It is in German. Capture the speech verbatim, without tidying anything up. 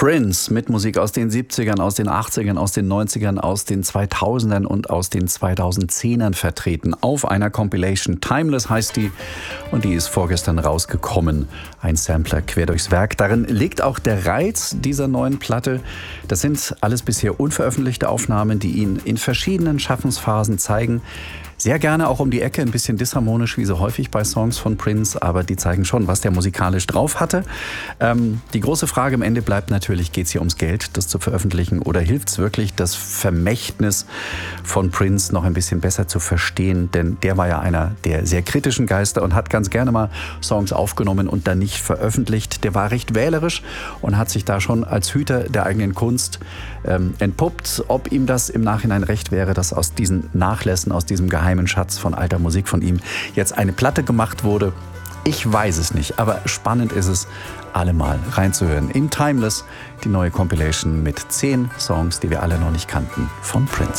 Prince mit Musik aus den siebzigern, aus den achtzigern, aus den neunzigern, aus den zweitausendern und aus den zweitausendzehnern vertreten. Auf einer Compilation. Timeless heißt die und die ist vorgestern rausgekommen. Ein Sampler quer durchs Werk. Darin liegt auch der Reiz dieser neuen Platte. Das sind alles bisher unveröffentlichte Aufnahmen, die ihn in verschiedenen Schaffensphasen zeigen. Sehr gerne auch um die Ecke, ein bisschen disharmonisch, wie so häufig bei Songs von Prince, aber die zeigen schon, was der musikalisch drauf hatte. Ähm, die große Frage am Ende bleibt natürlich, geht es hier ums Geld, das zu veröffentlichen, oder hilft es wirklich, das Vermächtnis von Prince noch ein bisschen besser zu verstehen? Denn der war ja einer der sehr kritischen Geister und hat ganz gerne mal Songs aufgenommen und dann nicht veröffentlicht. Der war recht wählerisch und hat sich da schon als Hüter der eigenen Kunst ähm, entpuppt. Ob ihm das im Nachhinein recht wäre, dass aus diesen Nachlässen, aus diesem geheimen Schatz von alter Musik von ihm jetzt eine Platte gemacht wurde, ich weiß es nicht, aber spannend ist es, alle mal reinzuhören. In Timeless, die neue Compilation mit zehn Songs, die wir alle noch nicht kannten, von Prince.